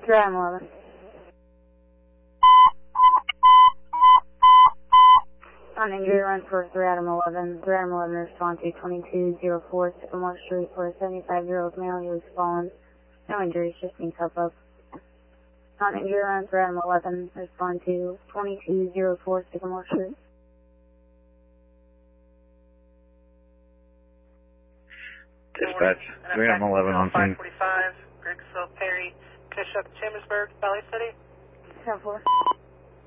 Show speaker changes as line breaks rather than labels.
Adam 11. On injury run for 3 Adam 11. 3 Adam 11 respond to 2204 Sycamore Street for a 75-year-old male who was fallen. No injuries, just being tough up. On injury run 3 Adam 11. Respond to 2204 Sycamore Street.
Dispatch, 3 Adam 11 on scene.
545, Grigsville, Perry, Bishop, Chambersburg, Valley City.
10-4.